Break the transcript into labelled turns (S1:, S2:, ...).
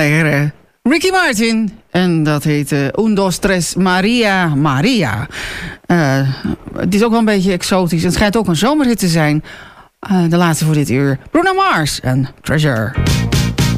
S1: lekkere Ricky Martin. En dat heet Un, Dos, Tres, Maria, Maria. Het is ook wel een beetje exotisch. Het schijnt ook een zomerhit te zijn. De laatste voor dit uur. Bruno Mars en Treasure.